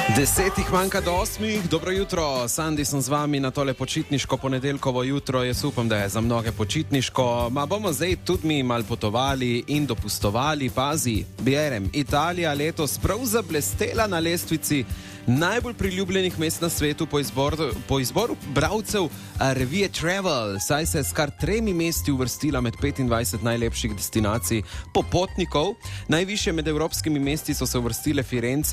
10 manjka do 8. Dobro jutro, Sandi sem z vami na tole počitniško ponedeljkovo jutro. Jaz upam, da je za mnoge počitniško. Ma bomo zdaj tudi mi mal potovali in dopustovali. Pazi, berem, Italija letos prav zablestela na lestvici najbolj priljubljenih mest na svetu po izboru bralcev revije Travel. Saj se je s kar 3 mesti uvrstila med 25 najlepših destinacij popotnikov. Najvišje med evropskimi mesti so se uvrstile Firence